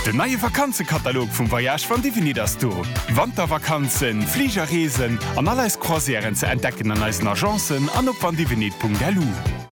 Den neue Vakanzekatalog vum Voyage van Divini as du. Wandervakanzen, Fliegerreesen an alles Croisieren ze entdecken an eisen Agenzen an op vandivinit.lu.